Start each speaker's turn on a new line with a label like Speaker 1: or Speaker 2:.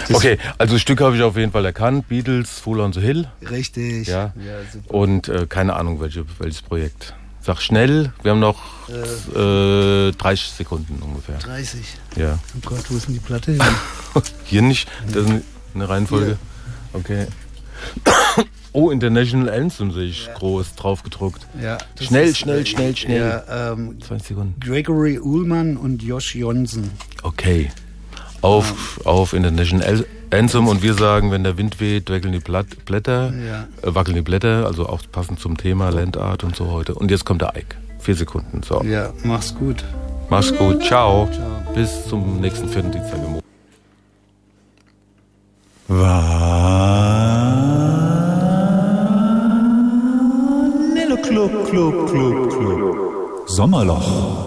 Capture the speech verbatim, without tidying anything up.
Speaker 1: Okay, also Stück habe ich auf jeden Fall erkannt. Beatles, Fool on the Hill.
Speaker 2: Richtig.
Speaker 1: Ja. Ja, super. Und äh, keine Ahnung, welche, welches Projekt. Sag schnell, wir haben noch äh, äh, dreißig Sekunden ungefähr.
Speaker 2: dreißig?
Speaker 1: Ja.
Speaker 2: Oh Gott, wo ist denn die Platte hin?
Speaker 1: Hier nicht, das ist eine Reihenfolge. Hier. Okay. Oh, International Anthem sehe ich ja. groß drauf gedruckt.
Speaker 2: Ja,
Speaker 1: schnell,
Speaker 2: ist,
Speaker 1: schnell,
Speaker 2: äh,
Speaker 1: schnell, schnell.
Speaker 2: Ja, ähm,
Speaker 1: zwanzig Sekunden.
Speaker 2: Gregory Ullmann und Josh Johnson.
Speaker 1: Okay. Auf, ja. auf International Anthem und wir sagen, wenn der Wind weht, wackeln die Blatt, Blätter,
Speaker 2: ja.
Speaker 1: äh, wackeln die Blätter, also auch passend zum Thema Landart und so heute. Und jetzt kommt der Ike. Vier Sekunden. So.
Speaker 2: Ja, mach's gut.
Speaker 1: Mach's gut. Ciao.
Speaker 2: Ciao.
Speaker 1: Bis zum nächsten vierten Dienstag im Monat.
Speaker 3: Vanille Club, Club, Club, Club. Sommerloch.